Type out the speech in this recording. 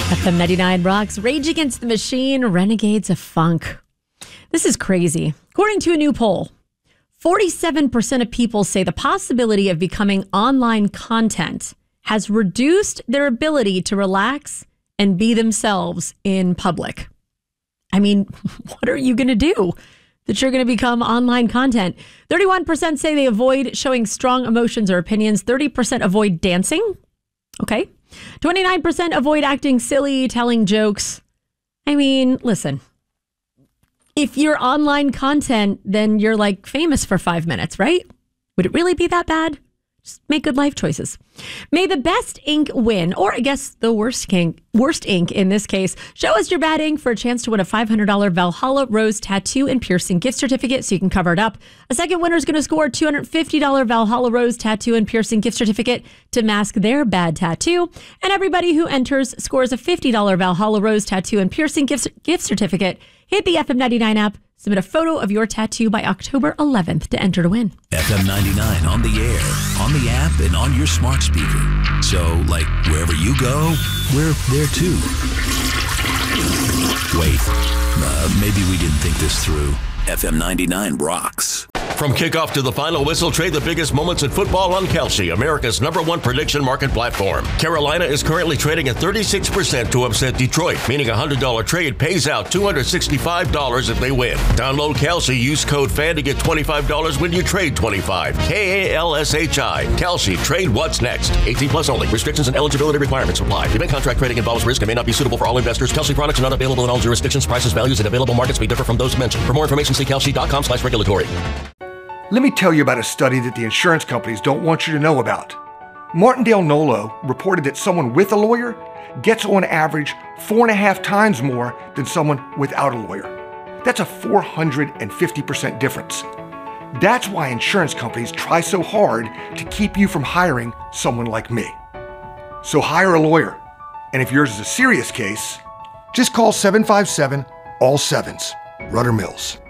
FM 99 rocks Rage Against the Machine, Renegades of Funk. This is crazy. According to a new poll, 47% of people say the possibility of becoming online content has reduced their ability to relax and be themselves in public. I mean, what are you going to do that you're going to become online content? 31% say they avoid showing strong emotions or opinions. 30% avoid dancing. Okay. 29% avoid acting silly, telling jokes. I mean, listen, if you're online content, then you're like famous for 5 minutes, right? Would it really be that bad? Just make good life choices. May the best ink win, or I guess the worst ink in this case. Show us your bad ink for a chance to win a $500 Valhalla Rose tattoo and piercing gift certificate so you can cover it up. A second winner is going to score a $250 Valhalla Rose tattoo and piercing gift certificate to mask their bad tattoo. And everybody who enters scores a $50 Valhalla Rose tattoo and piercing gift certificate. Hit the FM 99 app. Submit a photo of your tattoo by October 11th to enter to win. FM 99 on the air, on the app, and on your smart speaker. So, like, wherever you go, we're there too. Wait, maybe we didn't think this through. FM 99 rocks. From kickoff to the final whistle, trade the biggest moments in football on Kalshi, America's #1 prediction market platform. Carolina is currently trading at 36% to upset Detroit, meaning a $100 trade pays out $265 if they win. Download Kalshi, use code FAN to get $25 when you trade $25. KALSHI. Kalshi, trade what's next. 18 plus only. Restrictions and eligibility requirements apply. Event contract trading involves risk and may not be suitable for all investors. Kalshi products are not available in all jurisdictions. Prices, values, and available markets may differ from those mentioned. For more information, see kalshi.com/regulatory. Let me tell you about a study that the insurance companies don't want you to know about. Martindale Nolo reported that someone with a lawyer gets on average 4.5 times more than someone without a lawyer. That's a 450% difference. That's why insurance companies try so hard to keep you from hiring someone like me. So hire a lawyer. And if yours is a serious case, just call 757-ALL-7s. Rudder Mills.